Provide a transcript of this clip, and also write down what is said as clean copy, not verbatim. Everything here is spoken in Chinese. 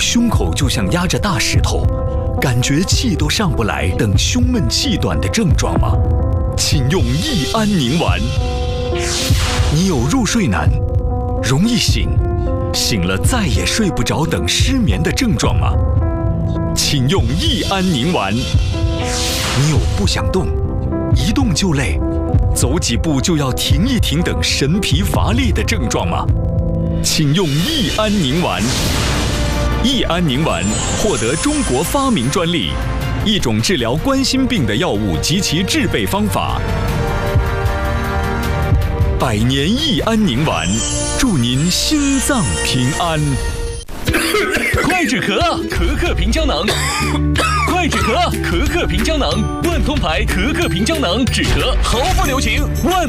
胸口就像压着大石头，感觉气都上不来等胸闷气短的症状吗？请用益安宁丸。你有入睡难、容易醒、醒了再也睡不着等失眠的症状吗？请用益安宁丸。你有不想动、一动就累、走几步就要停一停等神疲乏力的症状吗？请用益安宁丸。益安宁丸获得中国发明专利，一种治疗冠心病的药物及其制备方法。百年益安宁丸，祝您心脏平安。 快止咳，咳咳平胶囊。快止咳，咳咳平胶囊。万通牌咳咳平胶囊，止咳毫不留情。万